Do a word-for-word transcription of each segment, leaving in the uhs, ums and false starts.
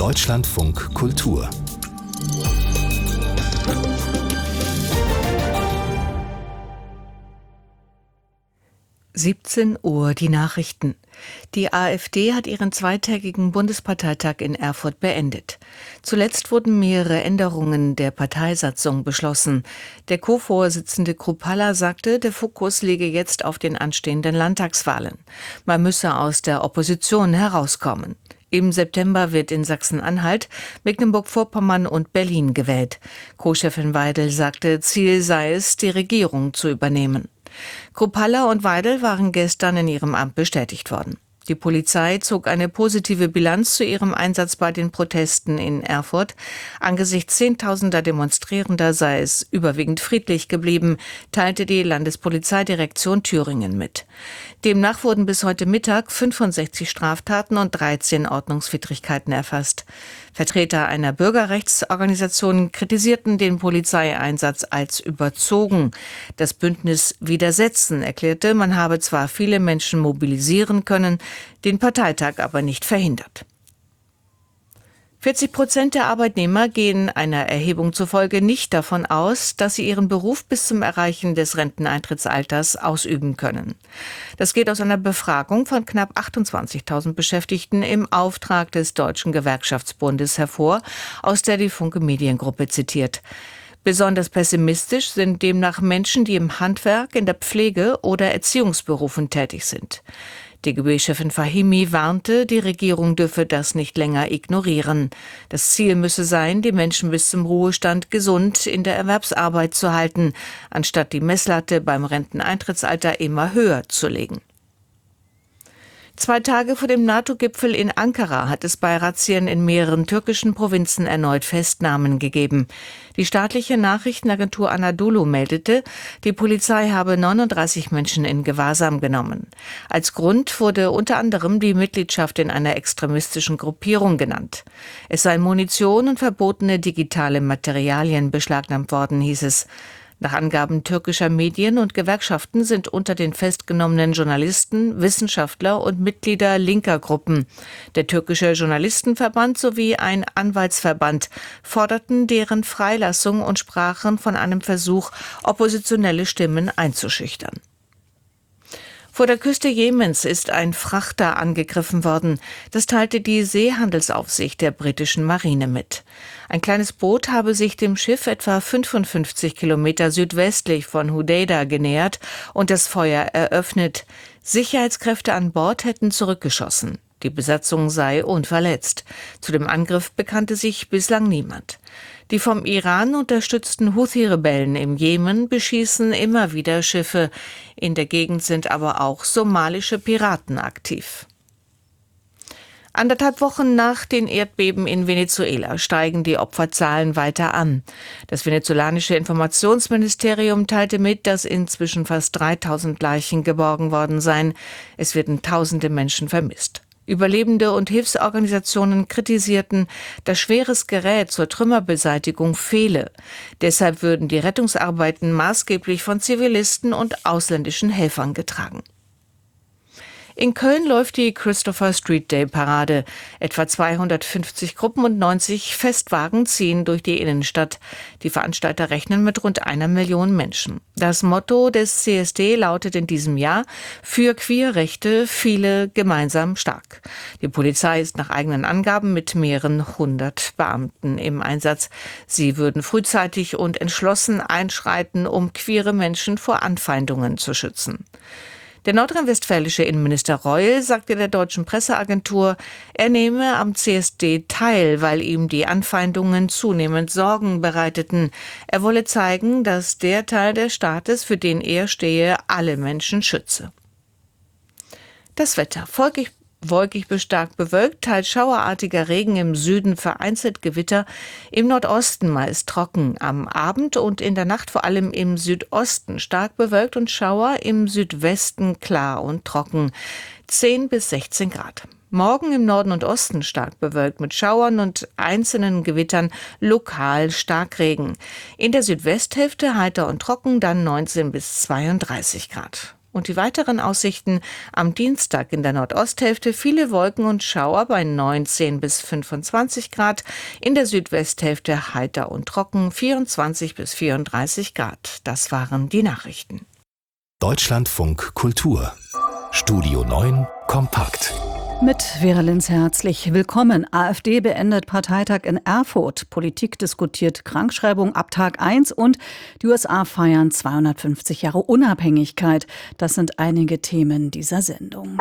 Deutschlandfunk Kultur siebzehn Uhr die Nachrichten. Die AfD hat ihren zweitägigen Bundesparteitag in Erfurt beendet. Zuletzt wurden mehrere Änderungen der Parteisatzung beschlossen. Der Co-Vorsitzende Kruppalla sagte, der Fokus liege jetzt auf den anstehenden Landtagswahlen. Man müsse aus der Opposition herauskommen. Im September wird in Sachsen-Anhalt, Mecklenburg-Vorpommern und Berlin gewählt. Co-Chefin Weidel sagte, Ziel sei es, die Regierung zu übernehmen. Kruppalla und Weidel waren gestern in ihrem Amt bestätigt worden. Die Polizei zog eine positive Bilanz zu ihrem Einsatz bei den Protesten in Erfurt. Angesichts zehntausender Demonstrierender sei es überwiegend friedlich geblieben, teilte die Landespolizeidirektion Thüringen mit. Demnach wurden bis heute Mittag fünfundsechzig Straftaten und dreizehn Ordnungswidrigkeiten erfasst. Vertreter einer Bürgerrechtsorganisation kritisierten den Polizeieinsatz als überzogen. Das Bündnis Widersetzen erklärte, man habe zwar viele Menschen mobilisieren können, den Parteitag aber nicht verhindert. vierzig Prozent der Arbeitnehmer gehen einer Erhebung zufolge nicht davon aus, dass sie ihren Beruf bis zum Erreichen des Renteneintrittsalters ausüben können. Das geht aus einer Befragung von knapp achtundzwanzigtausend Beschäftigten im Auftrag des Deutschen Gewerkschaftsbundes hervor, aus der die Funke Mediengruppe zitiert. Besonders pessimistisch sind demnach Menschen, die im Handwerk, in der Pflege oder Erziehungsberufen tätig sind. D G B-Chefin Fahimi warnte, die Regierung dürfe das nicht länger ignorieren. Das Ziel müsse sein, die Menschen bis zum Ruhestand gesund in der Erwerbsarbeit zu halten, anstatt die Messlatte beim Renteneintrittsalter immer höher zu legen. Zwei Tage vor dem NATO-Gipfel in Ankara hat es bei Razzien in mehreren türkischen Provinzen erneut Festnahmen gegeben. Die staatliche Nachrichtenagentur Anadolu meldete, die Polizei habe neununddreißig Menschen in Gewahrsam genommen. Als Grund wurde unter anderem die Mitgliedschaft in einer extremistischen Gruppierung genannt. Es seien Munition und verbotene digitale Materialien beschlagnahmt worden, hieß es. Nach Angaben türkischer Medien und Gewerkschaften sind unter den festgenommenen Journalisten, Wissenschaftler und Mitglieder linker Gruppen. Der türkische Journalistenverband sowie ein Anwaltsverband forderten deren Freilassung und sprachen von einem Versuch, oppositionelle Stimmen einzuschüchtern. Vor der Küste Jemens ist ein Frachter angegriffen worden. Das teilte die Seehandelsaufsicht der britischen Marine mit. Ein kleines Boot habe sich dem Schiff etwa fünfundfünfzig Kilometer südwestlich von Hodeida genähert und das Feuer eröffnet. Sicherheitskräfte an Bord hätten zurückgeschossen. Die Besatzung sei unverletzt. Zu dem Angriff bekannte sich bislang niemand. Die vom Iran unterstützten Houthi-Rebellen im Jemen beschießen immer wieder Schiffe. In der Gegend sind aber auch somalische Piraten aktiv. Anderthalb Wochen nach den Erdbeben in Venezuela steigen die Opferzahlen weiter an. Das venezolanische Informationsministerium teilte mit, dass inzwischen fast dreitausend Leichen geborgen worden seien. Es werden tausende Menschen vermisst. Überlebende und Hilfsorganisationen kritisierten, dass schweres Gerät zur Trümmerbeseitigung fehle. Deshalb würden die Rettungsarbeiten maßgeblich von Zivilisten und ausländischen Helfern getragen. In Köln läuft die Christopher Street Day Parade. Etwa zweihundertfünfzig Gruppen und neunzig Festwagen ziehen durch die Innenstadt. Die Veranstalter rechnen mit rund einer Million Menschen. Das Motto des C S D lautet in diesem Jahr: Für Queerrechte, viele gemeinsam stark. Die Polizei ist nach eigenen Angaben mit mehreren hundert Beamten im Einsatz. Sie würden frühzeitig und entschlossen einschreiten, um queere Menschen vor Anfeindungen zu schützen. Der nordrhein-westfälische Innenminister Reul sagte der deutschen Presseagentur, er nehme am C S D teil, weil ihm die Anfeindungen zunehmend Sorgen bereiteten. Er wolle zeigen, dass der Teil des Staates, für den er stehe, alle Menschen schütze. Das Wetter. Folglich Wolkig bis stark bewölkt, teils schauerartiger Regen im Süden, vereinzelt Gewitter, im Nordosten meist trocken, am Abend und in der Nacht vor allem im Südosten stark bewölkt und Schauer, im Südwesten klar und trocken, zehn bis sechzehn Grad. Morgen im Norden und Osten stark bewölkt mit Schauern und einzelnen Gewittern, lokal Starkregen. In der Südwesthälfte heiter und trocken, dann neunzehn bis zweiunddreißig Grad. Und die weiteren Aussichten: am Dienstag in der Nordosthälfte viele Wolken und Schauer bei neunzehn bis fünfundzwanzig Grad, in der Südwesthälfte heiter und trocken, vierundzwanzig bis vierunddreißig Grad. Das waren die Nachrichten. Deutschlandfunk Kultur. Studio neun kompakt. Mit Vera Linz herzlich willkommen. AfD beendet Parteitag in Erfurt. Politik diskutiert Krankschreibung ab Tag eins und die U S A feiern zweihundertfünfzig Jahre Unabhängigkeit. Das sind einige Themen dieser Sendung.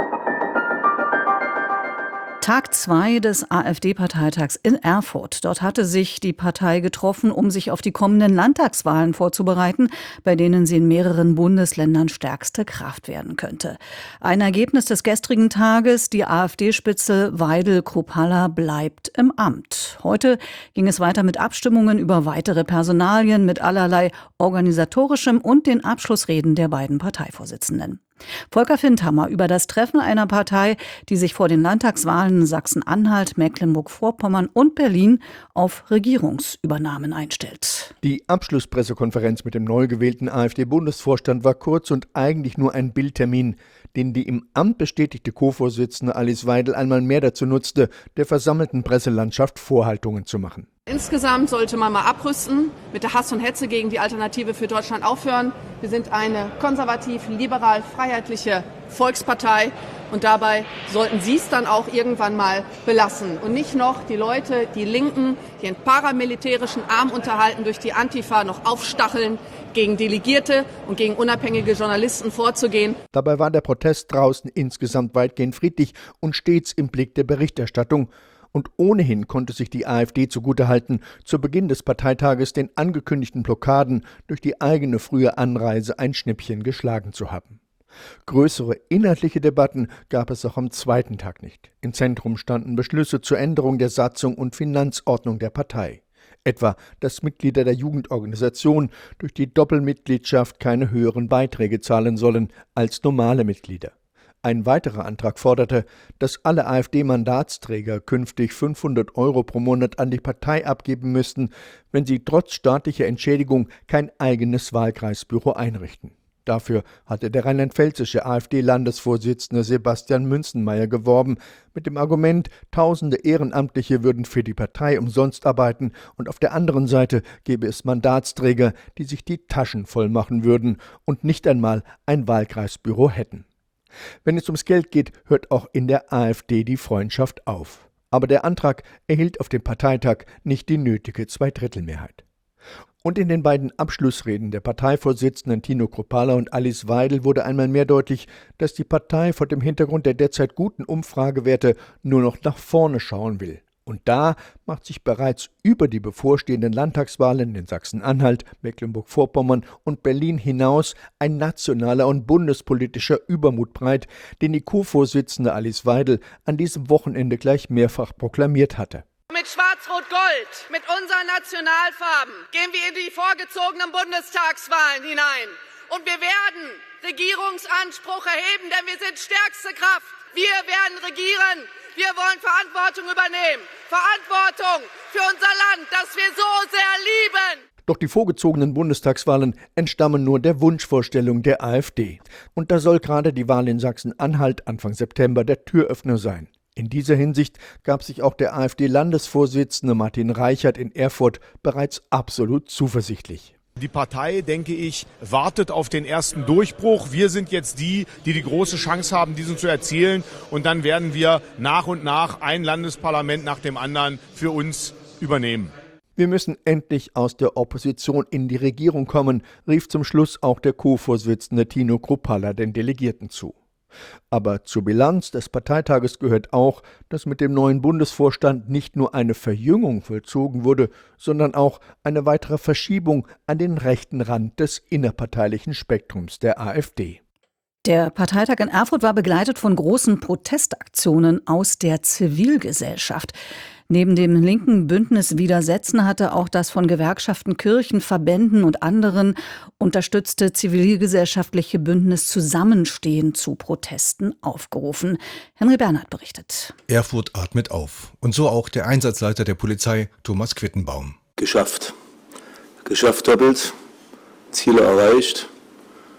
Tag zwei des AfD-Parteitags in Erfurt. Dort hatte sich die Partei getroffen, um sich auf die kommenden Landtagswahlen vorzubereiten, bei denen sie in mehreren Bundesländern stärkste Kraft werden könnte. Ein Ergebnis des gestrigen Tages: die AfD-Spitze Weidel-Kruppalla bleibt im Amt. Heute ging es weiter mit Abstimmungen über weitere Personalien, mit allerlei organisatorischem und den Abschlussreden der beiden Parteivorsitzenden. Volker Findhammer über das Treffen einer Partei, die sich vor den Landtagswahlen in Sachsen-Anhalt, Mecklenburg-Vorpommern und Berlin auf Regierungsübernahmen einstellt. Die Abschlusspressekonferenz mit dem neu gewählten AfD-Bundesvorstand war kurz und eigentlich nur ein Bildtermin, den die im Amt bestätigte Co-Vorsitzende Alice Weidel einmal mehr dazu nutzte, der versammelten Presselandschaft Vorhaltungen zu machen. Insgesamt sollte man mal abrüsten, mit der Hass und Hetze gegen die Alternative für Deutschland aufhören. Wir sind eine konservativ, liberal, freiheitliche Volkspartei und dabei sollten Sie es dann auch irgendwann mal belassen und nicht noch die Leute, die Linken, die einen paramilitärischen Arm unterhalten, durch die Antifa noch aufstacheln, gegen Delegierte und gegen unabhängige Journalisten vorzugehen. Dabei war der Protest draußen insgesamt weitgehend friedlich und stets im Blick der Berichterstattung. Und ohnehin konnte sich die AfD zugutehalten, zu Beginn des Parteitages den angekündigten Blockaden durch die eigene frühe Anreise ein Schnippchen geschlagen zu haben. Größere inhaltliche Debatten gab es auch am zweiten Tag nicht. Im Zentrum standen Beschlüsse zur Änderung der Satzung und Finanzordnung der Partei. Etwa, dass Mitglieder der Jugendorganisation durch die Doppelmitgliedschaft keine höheren Beiträge zahlen sollen als normale Mitglieder. Ein weiterer Antrag forderte, dass alle AfD-Mandatsträger künftig fünfhundert Euro pro Monat an die Partei abgeben müssten, wenn sie trotz staatlicher Entschädigung kein eigenes Wahlkreisbüro einrichten. Dafür hatte der rheinland-pfälzische AfD-Landesvorsitzende Sebastian Münzenmaier geworben, mit dem Argument, tausende Ehrenamtliche würden für die Partei umsonst arbeiten und auf der anderen Seite gäbe es Mandatsträger, die sich die Taschen voll machen würden und nicht einmal ein Wahlkreisbüro hätten. Wenn es ums Geld geht, hört auch in der AfD die Freundschaft auf. Aber der Antrag erhielt auf dem Parteitag nicht die nötige Zweidrittelmehrheit. Und in den beiden Abschlussreden der Parteivorsitzenden Tino Kruppalla und Alice Weidel wurde einmal mehr deutlich, dass die Partei vor dem Hintergrund der derzeit guten Umfragewerte nur noch nach vorne schauen will. Und da macht sich bereits über die bevorstehenden Landtagswahlen in Sachsen-Anhalt, Mecklenburg-Vorpommern und Berlin hinaus ein nationaler und bundespolitischer Übermut breit, den die Co-Vorsitzende Alice Weidel an diesem Wochenende gleich mehrfach proklamiert hatte. Mit Schwarz-Rot-Gold, mit unseren Nationalfarben gehen wir in die vorgezogenen Bundestagswahlen hinein. Und wir werden Regierungsanspruch erheben, denn wir sind stärkste Kraft. Wir werden regieren. Wir wollen Verantwortung übernehmen. Verantwortung für unser Land, das wir so sehr lieben. Doch die vorgezogenen Bundestagswahlen entstammen nur der Wunschvorstellung der AfD. Und da soll gerade die Wahl in Sachsen-Anhalt Anfang September der Türöffner sein. In dieser Hinsicht gab sich auch der AfD-Landesvorsitzende Martin Reichert in Erfurt bereits absolut zuversichtlich. Die Partei, denke ich, wartet auf den ersten Durchbruch. Wir sind jetzt die, die die große Chance haben, diesen zu erzielen. Und dann werden wir nach und nach ein Landesparlament nach dem anderen für uns übernehmen. Wir müssen endlich aus der Opposition in die Regierung kommen, rief zum Schluss auch der Co-Vorsitzende Tino Kruppalla den Delegierten zu. Aber zur Bilanz des Parteitages gehört auch, dass mit dem neuen Bundesvorstand nicht nur eine Verjüngung vollzogen wurde, sondern auch eine weitere Verschiebung an den rechten Rand des innerparteilichen Spektrums der AfD. Der Parteitag in Erfurt war begleitet von großen Protestaktionen aus der Zivilgesellschaft. Neben dem linken Bündnis Widersetzen hatte auch das von Gewerkschaften, Kirchen, Verbänden und anderen unterstützte zivilgesellschaftliche Bündnis Zusammenstehen zu Protesten aufgerufen. Henry Bernhard berichtet. Erfurt atmet auf. Und so auch der Einsatzleiter der Polizei, Thomas Quittenbaum. Geschafft. Geschafft doppelt. Ziele erreicht.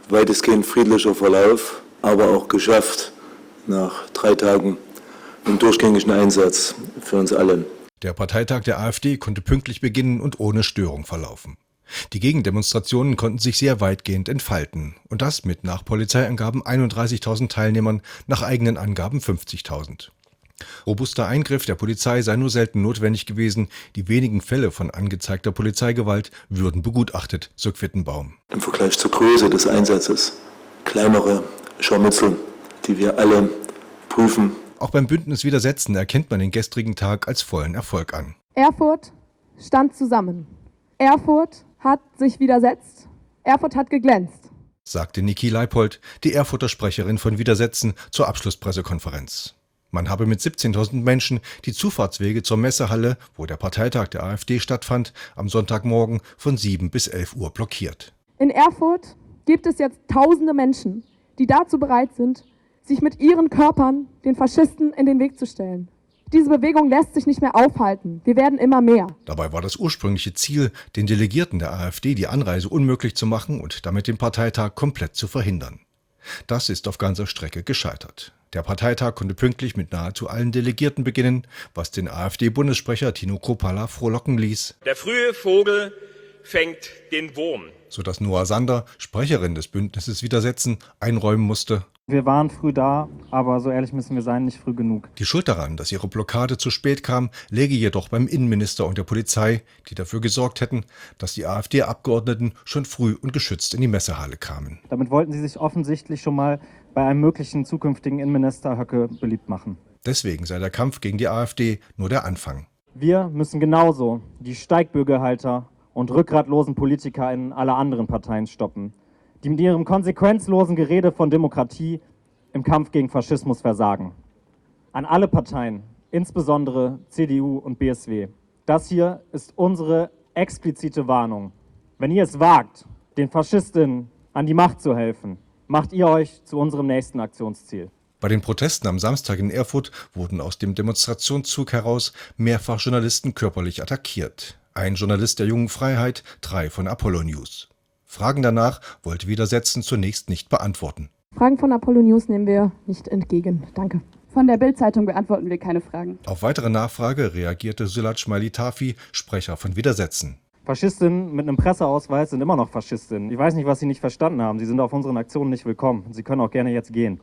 weitestgehend friedlicher Verlauf, aber auch geschafft nach drei Tagen im durchgängigen Einsatz für uns alle. Der Parteitag der AfD konnte pünktlich beginnen und ohne Störung verlaufen. Die Gegendemonstrationen konnten sich sehr weitgehend entfalten und das mit nach Polizeiangaben einunddreißigtausend Teilnehmern, nach eigenen Angaben fünfzigtausend. Robuster Eingriff der Polizei sei nur selten notwendig gewesen, die wenigen Fälle von angezeigter Polizeigewalt würden begutachtet, so Quittenbaum. Im Vergleich zur Größe des Einsatzes kleinere Scharmützel, die wir alle prüfen. Auch beim Bündnis Widersetzen erkennt man den gestrigen Tag als vollen Erfolg an. Erfurt stand zusammen. Erfurt hat sich widersetzt. Erfurt hat geglänzt, sagte Niki Leipold, die Erfurter Sprecherin von Widersetzen, zur Abschlusspressekonferenz. Man habe mit siebzehntausend Menschen die Zufahrtswege zur Messehalle, wo der Parteitag der AfD stattfand, am Sonntagmorgen von sieben bis elf Uhr blockiert. In Erfurt gibt es jetzt tausende Menschen, die dazu bereit sind, sich mit ihren Körpern den Faschisten in den Weg zu stellen. Diese Bewegung lässt sich nicht mehr aufhalten. Wir werden immer mehr. Dabei war das ursprüngliche Ziel, den Delegierten der AfD die Anreise unmöglich zu machen und damit den Parteitag komplett zu verhindern. Das ist auf ganzer Strecke gescheitert. Der Parteitag konnte pünktlich mit nahezu allen Delegierten beginnen, was den AfD-Bundessprecher Tino Kropala frohlocken ließ. Der frühe Vogel fängt den Wurm. Sodass Noah Sander, Sprecherin des Bündnisses Widersetzen, einräumen musste: Wir waren früh da, aber so ehrlich müssen wir sein, nicht früh genug. Die Schuld daran, dass ihre Blockade zu spät kam, läge jedoch beim Innenminister und der Polizei, die dafür gesorgt hätten, dass die AfD-Abgeordneten schon früh und geschützt in die Messehalle kamen. Damit wollten sie sich offensichtlich schon mal bei einem möglichen zukünftigen Innenminister Höcke beliebt machen. Deswegen sei der Kampf gegen die AfD nur der Anfang. Wir müssen genauso die Steigbügelhalter und rückgratlosen Politiker in alle anderen Parteien stoppen, die mit ihrem konsequenzlosen Gerede von Demokratie im Kampf gegen Faschismus versagen. An alle Parteien, insbesondere C D U und B S W. Das hier ist unsere explizite Warnung. Wenn ihr es wagt, den Faschistinnen an die Macht zu helfen, macht ihr euch zu unserem nächsten Aktionsziel. Bei den Protesten am Samstag in Erfurt wurden aus dem Demonstrationszug heraus mehrfach Journalisten körperlich attackiert. Ein Journalist der Jungen Freiheit, drei von Apollo News. Fragen danach wollte Widersetzen zunächst nicht beantworten. Fragen von Apollo News nehmen wir nicht entgegen. Danke. Von der Bild-Zeitung beantworten wir keine Fragen. Auf weitere Nachfrage reagierte Sulat Mailitafi, Sprecher von Widersetzen. Faschistinnen mit einem Presseausweis sind immer noch Faschistinnen. Ich weiß nicht, was Sie nicht verstanden haben. Sie sind auf unseren Aktionen nicht willkommen. Sie können auch gerne jetzt gehen.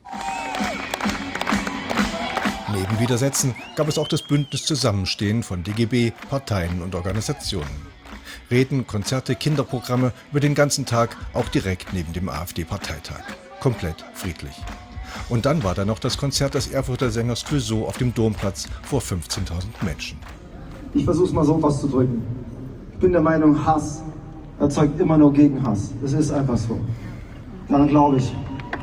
Neben Widersetzen gab es auch das Bündnis Zusammenstehen von D G B, Parteien und Organisationen. Reden, Konzerte, Kinderprogramme über den ganzen Tag, auch direkt neben dem AfD-Parteitag. Komplett friedlich. Und dann war da noch das Konzert des Erfurter Sängers Clouseau auf dem Domplatz vor fünfzehntausend Menschen. Ich versuch's mal so auszudrücken. Ich bin der Meinung, Hass erzeugt immer nur Gegenhass. Das ist einfach so. Daran glaube ich.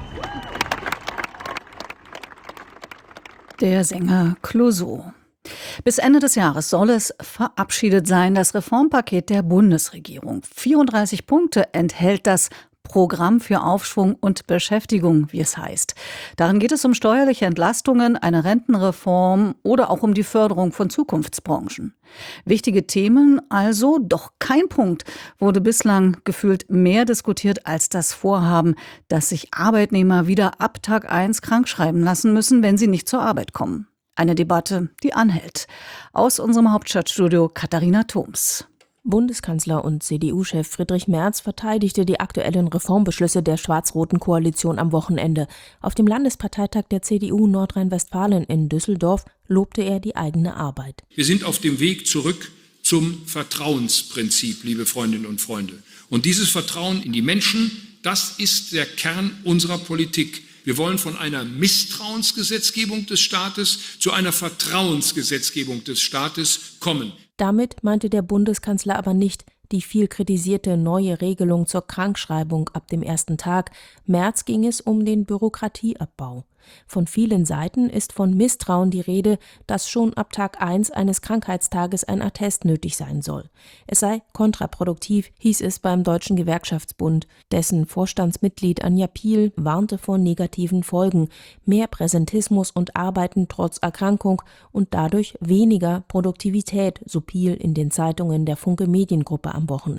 Der Sänger Clouseau. Bis Ende des Jahres soll es verabschiedet sein, das Reformpaket der Bundesregierung. vierunddreißig Punkte enthält das Programm für Aufschwung und Beschäftigung, wie es heißt. Darin geht es um steuerliche Entlastungen, eine Rentenreform oder auch um die Förderung von Zukunftsbranchen. Wichtige Themen also, doch kein Punkt wurde bislang gefühlt mehr diskutiert als das Vorhaben, dass sich Arbeitnehmer wieder ab Tag eins krankschreiben lassen müssen, wenn sie nicht zur Arbeit kommen. Eine Debatte, die anhält. Aus unserem Hauptstadtstudio Katharina Thoms. Bundeskanzler und C D U-Chef Friedrich Merz verteidigte die aktuellen Reformbeschlüsse der schwarz-roten Koalition am Wochenende. Auf dem Landesparteitag der C D U Nordrhein-Westfalen in Düsseldorf lobte er die eigene Arbeit. Wir sind auf dem Weg zurück zum Vertrauensprinzip, liebe Freundinnen und Freunde. Und dieses Vertrauen in die Menschen, das ist der Kern unserer Politik. Wir wollen von einer Misstrauensgesetzgebung des Staates zu einer Vertrauensgesetzgebung des Staates kommen. Damit meinte der Bundeskanzler aber nicht die viel kritisierte neue Regelung zur Krankschreibung ab dem ersten Tag. Merz ging es um den Bürokratieabbau. Von vielen Seiten ist von Misstrauen die Rede, dass schon ab Tag eins eines Krankheitstages ein Attest nötig sein soll. Es sei kontraproduktiv, hieß es beim Deutschen Gewerkschaftsbund. Dessen Vorstandsmitglied Anja Piel warnte vor negativen Folgen, mehr Präsentismus und Arbeiten trotz Erkrankung und dadurch weniger Produktivität, so Piel in den Zeitungen der Funke Mediengruppe am Wochenende.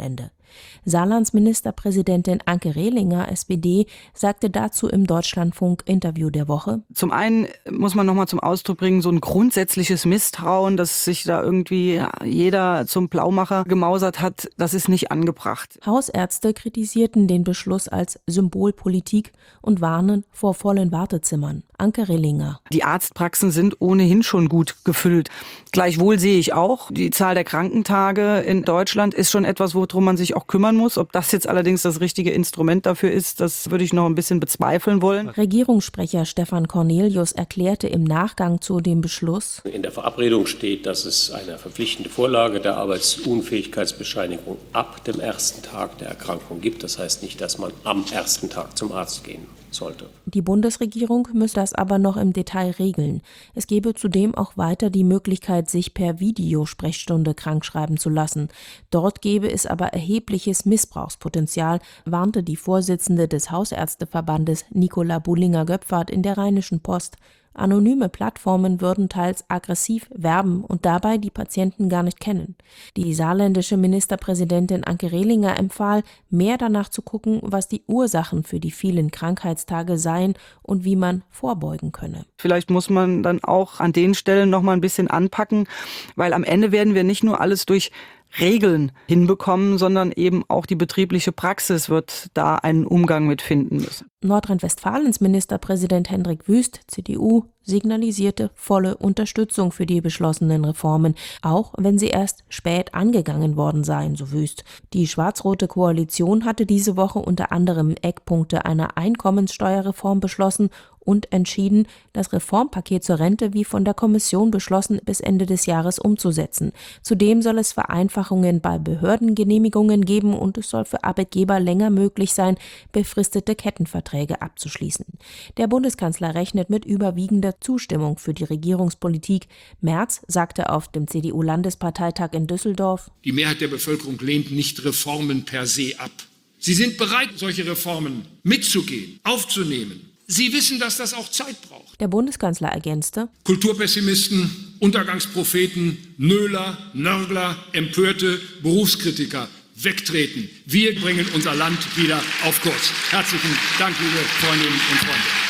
Saarlands Ministerpräsidentin Anke Rehlinger, S P D, sagte dazu im Deutschlandfunk-Interview der Woche: Zum einen muss man nochmal zum Ausdruck bringen, so ein grundsätzliches Misstrauen, dass sich da irgendwie jeder zum Blaumacher gemausert hat, das ist nicht angebracht. Hausärzte kritisierten den Beschluss als Symbolpolitik und warnen vor vollen Wartezimmern. Anke Rehlinger: Die Arztpraxen sind ohnehin schon gut gefüllt. Gleichwohl sehe ich auch, die Zahl der Krankentage in Deutschland ist schon etwas, worum man sich auch kümmern muss. Ob das jetzt allerdings das richtige Instrument dafür ist, das würde ich noch ein bisschen bezweifeln wollen. Regierungssprecher Stefan Cornelius erklärte im Nachgang zu dem Beschluss: In der Verabredung steht, dass es eine verpflichtende Vorlage der Arbeitsunfähigkeitsbescheinigung ab dem ersten Tag der Erkrankung gibt. Das heißt nicht, dass man am ersten Tag zum Arzt gehen sollte. Die Bundesregierung müsse das aber noch im Detail regeln. Es gebe zudem auch weiter die Möglichkeit, sich per Videosprechstunde krankschreiben zu lassen. Dort gebe es aber erhebliches Missbrauchspotenzial, warnte die Vorsitzende des Hausärzteverbandes Nicola Bullinger-Göpfert in der Rheinischen Post. Anonyme Plattformen würden teils aggressiv werben und dabei die Patienten gar nicht kennen. Die saarländische Ministerpräsidentin Anke Rehlinger empfahl, mehr danach zu gucken, was die Ursachen für die vielen Krankheitstage seien und wie man vorbeugen könne. Vielleicht muss man dann auch an den Stellen noch mal ein bisschen anpacken, weil am Ende werden wir nicht nur alles durch Regeln hinbekommen, sondern eben auch die betriebliche Praxis wird da einen Umgang mit finden müssen. Nordrhein-Westfalens Ministerpräsident Hendrik Wüst, C D U, signalisierte volle Unterstützung für die beschlossenen Reformen, auch wenn sie erst spät angegangen worden seien, so Wüst. Die schwarz-rote Koalition hatte diese Woche unter anderem Eckpunkte einer Einkommenssteuerreform beschlossen und entschieden, das Reformpaket zur Rente wie von der Kommission beschlossen bis Ende des Jahres umzusetzen. Zudem soll es Vereinfachungen bei Behördengenehmigungen geben und es soll für Arbeitgeber länger möglich sein, befristete Kettenverträge abzuschließen. Der Bundeskanzler rechnet mit überwiegender Zustimmung für die Regierungspolitik. Merz sagte auf dem C D U-Landesparteitag in Düsseldorf: Die Mehrheit der Bevölkerung lehnt nicht Reformen per se ab. Sie sind bereit, solche Reformen mitzugehen, aufzunehmen. Sie wissen, dass das auch Zeit braucht. Der Bundeskanzler ergänzte: Kulturpessimisten, Untergangspropheten, Nöler, Nörgler, Empörte, Berufskritiker, wegtreten. Wir bringen unser Land wieder auf Kurs. Herzlichen Dank, liebe Freundinnen und Freunde.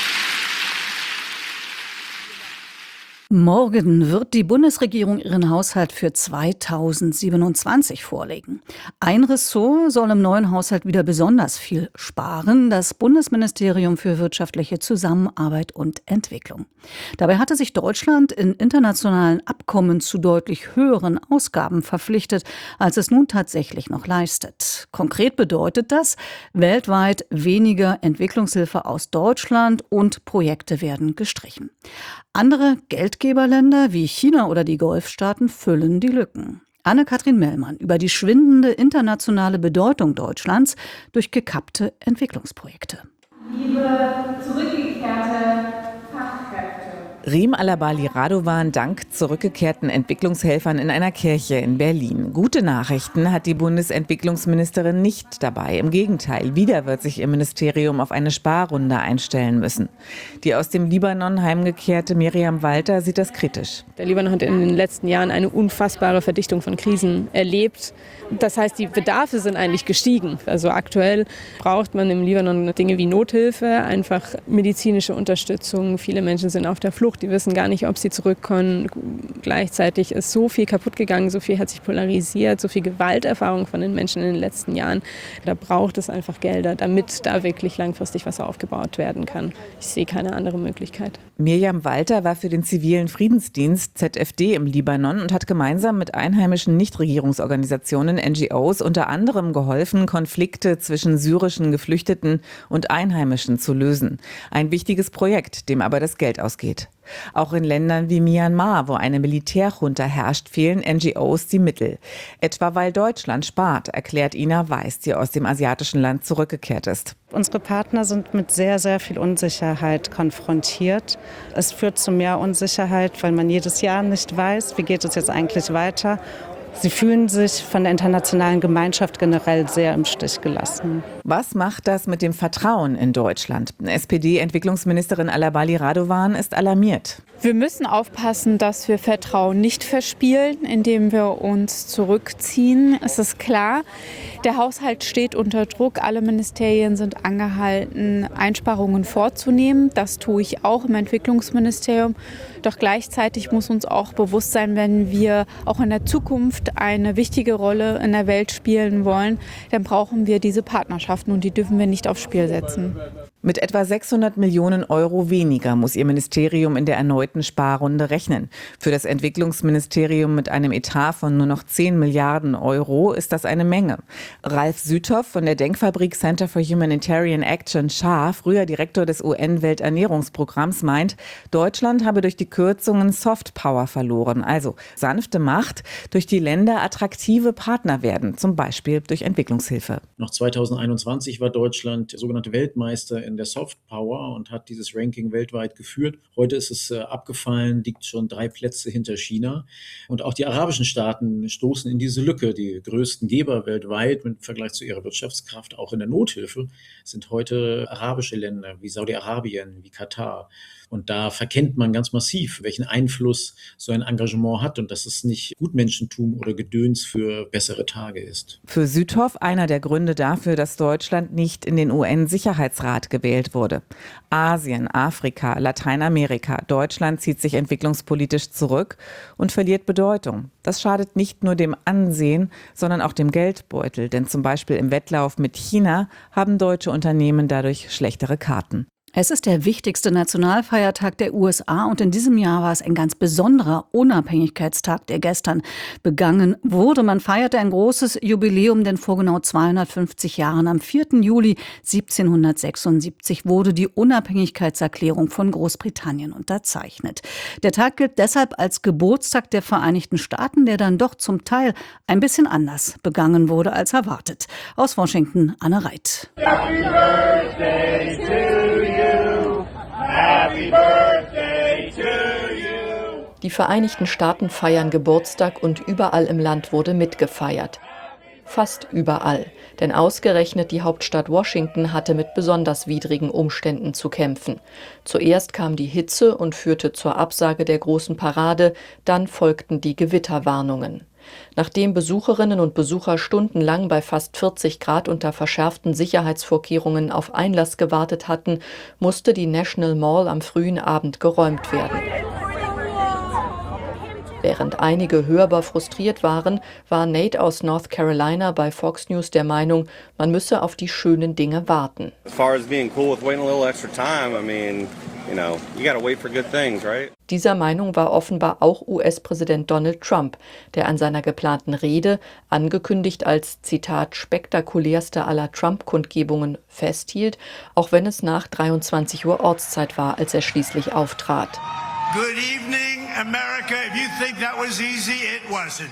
Morgen wird die Bundesregierung ihren Haushalt für zweitausendsiebenundzwanzig vorlegen. Ein Ressort soll im neuen Haushalt wieder besonders viel sparen: das Bundesministerium für wirtschaftliche Zusammenarbeit und Entwicklung. Dabei hatte sich Deutschland in internationalen Abkommen zu deutlich höheren Ausgaben verpflichtet, als es nun tatsächlich noch leistet. Konkret bedeutet das weltweit weniger Entwicklungshilfe aus Deutschland und Projekte werden gestrichen. Andere Geldgeberländer wie China oder die Golfstaaten füllen die Lücken. Anne-Kathrin Mellmann über die schwindende internationale Bedeutung Deutschlands durch gekappte Entwicklungsprojekte. Liebe zurückgekehrte Fachkräfte. Reem Alabali Radovan dankt zurückgekehrten Entwicklungshelfern in einer Kirche in Berlin. Gute Nachrichten hat die Bundesentwicklungsministerin nicht dabei. Im Gegenteil, wieder wird sich ihr Ministerium auf eine Sparrunde einstellen müssen. Die aus dem Libanon heimgekehrte Miriam Walter sieht das kritisch. Der Libanon hat in den letzten Jahren eine unfassbare Verdichtung von Krisen erlebt. Das heißt, die Bedarfe sind eigentlich gestiegen. Also aktuell braucht man im Libanon Dinge wie Nothilfe, einfach medizinische Unterstützung. Viele Menschen sind auf der Flucht. Die wissen gar nicht, ob sie zurückkommen. Gleichzeitig ist so viel kaputt gegangen, so viel hat sich polarisiert, so viel Gewalterfahrung von den Menschen in den letzten Jahren. Da braucht es einfach Gelder, damit da wirklich langfristig was aufgebaut werden kann. Ich sehe keine andere Möglichkeit. Miriam Walter war für den zivilen Friedensdienst Z F D im Libanon und hat gemeinsam mit einheimischen Nichtregierungsorganisationen N G Os unter anderem geholfen, Konflikte zwischen syrischen Geflüchteten und Einheimischen zu lösen. Ein wichtiges Projekt, dem aber das Geld ausgeht. Auch in Ländern wie Myanmar, wo eine Militärjunta herrscht, fehlen N G Os die Mittel. Etwa weil Deutschland spart, erklärt Ina Weiß, die aus dem asiatischen Land zurückgekehrt ist. Unsere Partner sind mit sehr, sehr viel Unsicherheit konfrontiert. Es führt zu mehr Unsicherheit, weil man jedes Jahr nicht weiß, wie geht es jetzt eigentlich weiter. Sie fühlen sich von der internationalen Gemeinschaft generell sehr im Stich gelassen. Was macht das mit dem Vertrauen in Deutschland? S P D-Entwicklungsministerin Alabali Radovan ist alarmiert. Wir müssen aufpassen, dass wir Vertrauen nicht verspielen, indem wir uns zurückziehen. Es ist klar, der Haushalt steht unter Druck. Alle Ministerien sind angehalten, Einsparungen vorzunehmen. Das tue ich auch im Entwicklungsministerium. Doch gleichzeitig muss uns auch bewusst sein, wenn wir auch in der Zukunft eine wichtige Rolle in der Welt spielen wollen, dann brauchen wir diese Partnerschaften und die dürfen wir nicht aufs Spiel setzen. Mit etwa sechshundert Millionen Euro weniger muss ihr Ministerium in der erneuten Sparrunde rechnen. Für das Entwicklungsministerium mit einem Etat von nur noch zehn Milliarden Euro ist das eine Menge. Ralf Süthoff von der Denkfabrik Center for Humanitarian Action Schar, früher Direktor des U N-Welternährungsprogramms, meint, Deutschland habe durch die Kürzungen Soft Power verloren, also sanfte Macht, durch die Länder attraktive Partner werden, zum Beispiel durch Entwicklungshilfe. Noch zweitausendeinundzwanzig war Deutschland sogenannte Weltmeister in der Soft Power und hat dieses Ranking weltweit geführt. Heute ist es äh, abgefallen, liegt schon drei Plätze hinter China. Und auch die arabischen Staaten stoßen in diese Lücke. Die größten Geber weltweit im Vergleich zu ihrer Wirtschaftskraft, auch in der Nothilfe, sind heute arabische Länder wie Saudi-Arabien, wie Katar. Und da verkennt man ganz massiv, welchen Einfluss so ein Engagement hat und dass es nicht Gutmenschentum oder Gedöns für bessere Tage ist. Für Süthoff einer der Gründe dafür, dass Deutschland nicht in den U N-Sicherheitsrat gewählt wurde. Asien, Afrika, Lateinamerika, Deutschland zieht sich entwicklungspolitisch zurück und verliert Bedeutung. Das schadet nicht nur dem Ansehen, sondern auch dem Geldbeutel. Denn zum Beispiel im Wettlauf mit China haben deutsche Unternehmen dadurch schlechtere Karten. Es ist der wichtigste Nationalfeiertag der U S A und in diesem Jahr war es ein ganz besonderer Unabhängigkeitstag, der gestern begangen wurde. Man feierte ein großes Jubiläum, denn vor genau zweihundertfünfzig Jahren, am vierten Juli siebzehnhundertsechsundsiebzig, wurde die Unabhängigkeitserklärung von Großbritannien unterzeichnet. Der Tag gilt deshalb als Geburtstag der Vereinigten Staaten, der dann doch zum Teil ein bisschen anders begangen wurde als erwartet. Aus Washington, Anne Reit. Happy Birthday to you. Happy birthday to you. Die Vereinigten Staaten feiern Geburtstag und überall im Land wurde mitgefeiert. Fast überall, denn ausgerechnet die Hauptstadt Washington hatte mit besonders widrigen Umständen zu kämpfen. Zuerst kam die Hitze und führte zur Absage der großen Parade, dann folgten die Gewitterwarnungen. Nachdem Besucherinnen und Besucher stundenlang bei fast vierzig Grad unter verschärften Sicherheitsvorkehrungen auf Einlass gewartet hatten, musste die National Mall am frühen Abend geräumt werden. Während einige hörbar frustriert waren, war Nate aus North Carolina bei Fox News der Meinung, man müsse auf die schönen Dinge warten. As far as being cool with waiting a little extra time, I mean, you know, you gotta wait for good things, right? Dieser Meinung war offenbar auch U S-Präsident Donald Trump, der an seiner geplanten Rede, angekündigt als, Zitat, spektakulärste aller Trump-Kundgebungen, festhielt, auch wenn es nach dreiundzwanzig Uhr Ortszeit war, als er schließlich auftrat. Good evening, America. If you think that was easy, it wasn't.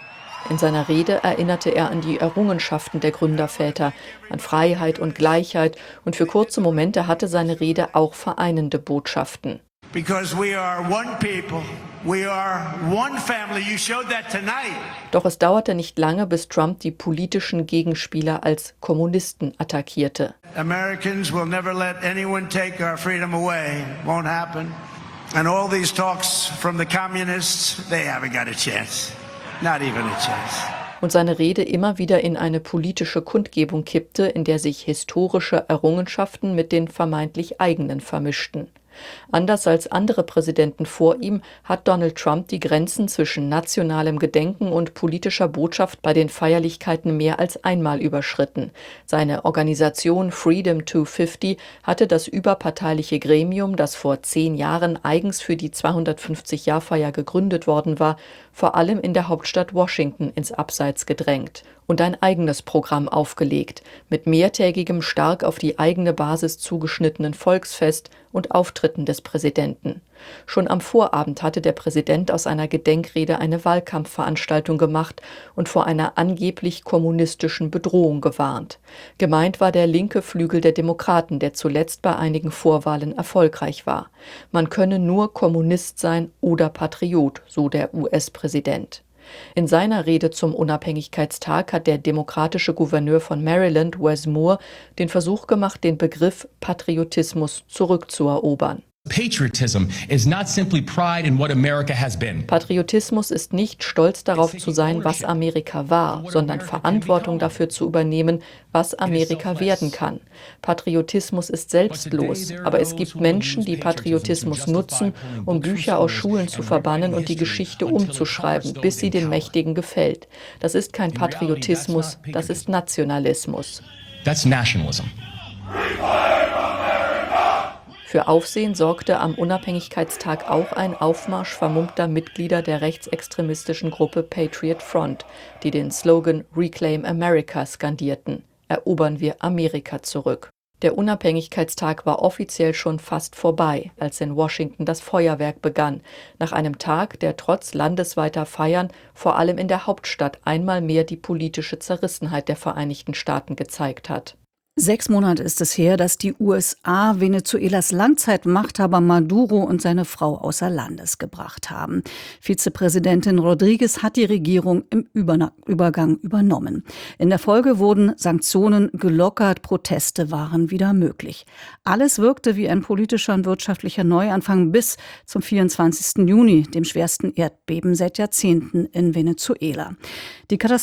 In seiner Rede erinnerte er an die Errungenschaften der Gründerväter, an Freiheit und Gleichheit, und für kurze Momente hatte seine Rede auch vereinende Botschaften. Because we are one people, we are one family. You showed that tonight. Doch es dauerte nicht lange, bis Trump die politischen Gegenspieler als Kommunisten attackierte. Americans will never let anyone take our freedom away. Won't happen. And all these talks from the communists, they haven't got a chance. Not even a chance. Und seine Rede immer wieder in eine politische Kundgebung kippte, in der sich historische Errungenschaften mit den vermeintlich eigenen vermischten. Anders als andere Präsidenten vor ihm hat Donald Trump die Grenzen zwischen nationalem Gedenken und politischer Botschaft bei den Feierlichkeiten mehr als einmal überschritten. Seine Organisation Freedom zweihundertfünfzig hatte das überparteiliche Gremium, das vor zehn Jahren eigens für die zweihundertfünfzig-Jahr-Feier gegründet worden war, vor allem in der Hauptstadt Washington ins Abseits gedrängt und ein eigenes Programm aufgelegt, mit mehrtägigem, stark auf die eigene Basis zugeschnittenen Volksfest und Auftritten des Präsidenten. Schon am Vorabend hatte der Präsident aus einer Gedenkrede eine Wahlkampfveranstaltung gemacht und vor einer angeblich kommunistischen Bedrohung gewarnt. Gemeint war der linke Flügel der Demokraten, der zuletzt bei einigen Vorwahlen erfolgreich war. Man könne nur Kommunist sein oder Patriot, so der U S-Präsident. In seiner Rede zum Unabhängigkeitstag hat der demokratische Gouverneur von Maryland, Wes Moore, den Versuch gemacht, den Begriff Patriotismus zurückzuerobern. Patriotism is not simply pride in what America has been. Patriotismus ist nicht stolz darauf zu sein, was Amerika war, sondern Verantwortung dafür zu übernehmen, was Amerika werden kann. Patriotismus ist selbstlos, aber es gibt Menschen, die Patriotismus nutzen, um Bücher aus Schulen zu verbannen und die Geschichte umzuschreiben, bis sie den Mächtigen gefällt. Das ist kein Patriotismus, das ist Nationalismus. That's nationalism. Für Aufsehen sorgte am Unabhängigkeitstag auch ein Aufmarsch vermummter Mitglieder der rechtsextremistischen Gruppe Patriot Front, die den Slogan Reclaim America skandierten: Erobern wir Amerika zurück. Der Unabhängigkeitstag war offiziell schon fast vorbei, als in Washington das Feuerwerk begann, nach einem Tag, der trotz landesweiter Feiern vor allem in der Hauptstadt einmal mehr die politische Zerrissenheit der Vereinigten Staaten gezeigt hat. Sechs Monate ist es her, dass die U S A Venezuelas Langzeitmachthaber Maduro und seine Frau außer Landes gebracht haben. Vizepräsidentin Rodriguez hat die Regierung im Übergang übernommen. In der Folge wurden Sanktionen gelockert, Proteste waren wieder möglich. Alles wirkte wie ein politischer und wirtschaftlicher Neuanfang bis zum vierundzwanzigsten Juni, dem schwersten Erdbeben seit Jahrzehnten in Venezuela. Die Katastrophe